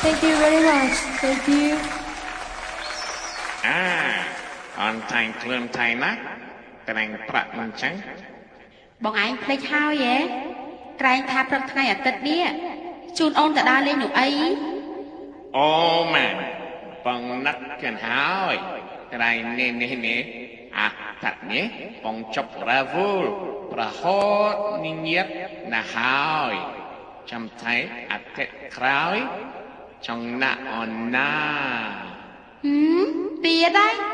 Thank you very much. Thank you. អនថៃខ្លួនថៃណាក្រែងប្រាក់មិនចឹងបងឯងភ្លេចហើយហ៎ក្រែងថាព្រឹកថ្ងៃអាទិត្យនេះជូនអូនទៅដើរលេងនោះអីអូម៉ែបងណាត់กันហើយក្រែងនេះអាតាត់នេះបងចប់រាវល់ប្រហូតញៀតណាស់ហើយចាំថៃអាទិត្យក្រោយចង់ណាក់អូនណាទៀតហើយ